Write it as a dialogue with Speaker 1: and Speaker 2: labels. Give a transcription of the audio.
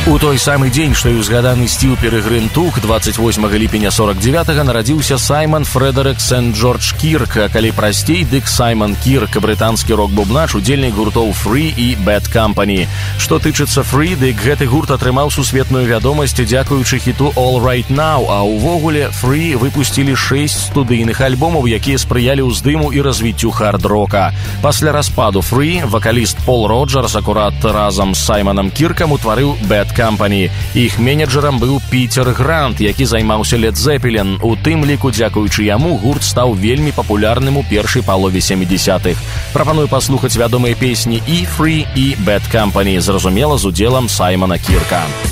Speaker 1: У той самы дзень, што і ўзгаданы Стіў Перегрын Тук, 28 ліпеня 49-га нарадзіўся Саймон Фрэдэрык Сент-Джордж Кірк, а калі прасцей, дык Саймон Кірк, брытанскі рок-бубнач, удзельнік гуртоў Free і Bad Company. Што тычыцца Free, дык гэты гурт атрымаў сусветную вядомасць дзякуючы хіту All Right Now, а ўвогуле Free выпусцілі 6 студыйных альбомаў, якія спрыялі ўздыму і развіццю хард-рока. Пасля распаду Free вакаліст Пол Роджерс акурат разам з Саймонам Кіркам утварыў Bad Company. Іх менеджерам быў Пітер Грант, які займаўся Led Zeppelin. У тым ліку, дзякуючы яму, гурт стаў вельмі папулярным у першай палове 70-х. Прапаную паслухаць вядомыя песні і Free, і Bad Company, зразумела, з удзелам Саймона Кірка.